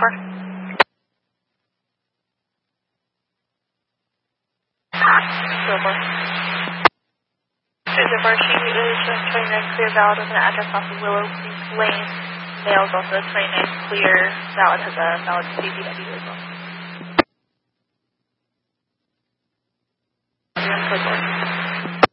far? So far. So far, she is showing 29 clear, valid with an address off of Willow Creek Lane. Mail's also 29 clear, valid, has a valid CVW as well.